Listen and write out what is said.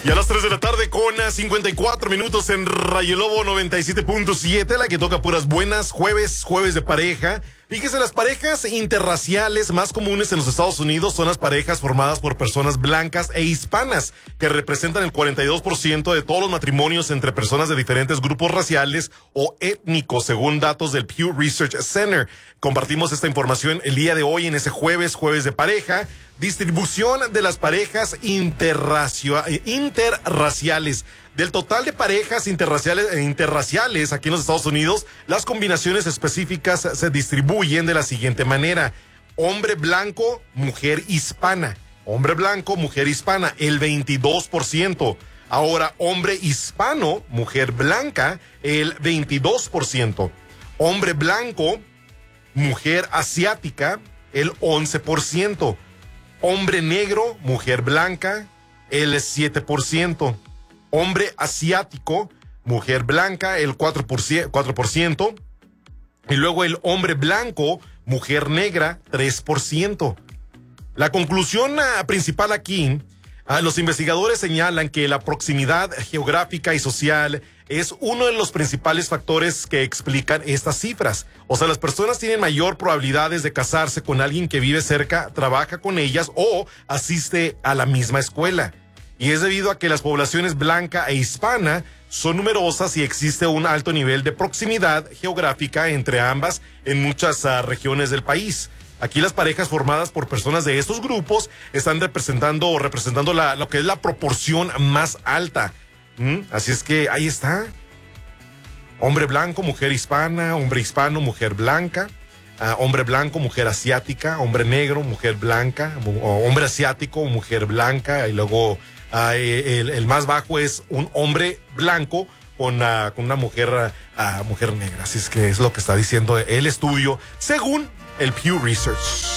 Y a las 3 de la tarde con 54 minutos en Rayo Lobo 97.7, la que toca puras buenas, jueves de pareja. Fíjese, las parejas interraciales más comunes en los Estados Unidos son las parejas formadas por personas blancas e hispanas, que representan el 42% de todos los matrimonios entre personas de diferentes grupos raciales o étnicos, según datos del Pew Research Center. Compartimos esta información el día de hoy en ese jueves de pareja. Distribución de las parejas interraciales. Del total de parejas interraciales aquí en los Estados Unidos, las combinaciones específicas se distribuyen de la siguiente manera: hombre blanco, mujer hispana. Hombre blanco, mujer hispana, el 22%. Ahora, hombre hispano, mujer blanca, el 22%. Hombre blanco, mujer asiática, el 11%. Hombre negro, mujer blanca, el 7%. Hombre asiático, mujer blanca, el 4%. Y luego el hombre blanco, mujer negra, 3%. La conclusión principal aquí, los investigadores señalan que la proximidad geográfica y social es uno de los principales factores que explican estas cifras. O sea, las personas tienen mayor probabilidades de casarse con alguien que vive cerca, trabaja con ellas o asiste a la misma escuela. Y es debido a que las poblaciones blanca e hispana son numerosas y existe un alto nivel de proximidad geográfica entre ambas en muchas regiones del país. Aquí las parejas formadas por personas de estos grupos están representando lo que es la proporción más alta. Así es que ahí está. Hombre blanco, mujer hispana, hombre hispano, mujer blanca. Hombre blanco, mujer asiática, hombre negro, mujer blanca, hombre asiático, mujer blanca, y luego el más bajo es un hombre blanco con una mujer negra. Así es que es lo que está diciendo el estudio según el Pew Research.